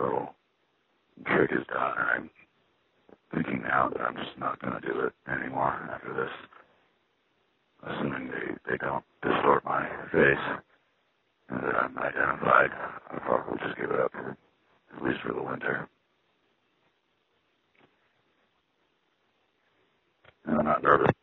little trick is done, and I'm thinking now that I'm just not going to do it anymore after this. Assuming they don't distort my face and that I'm identified, I'll probably just give it up, at least for the winter. And I'm not nervous.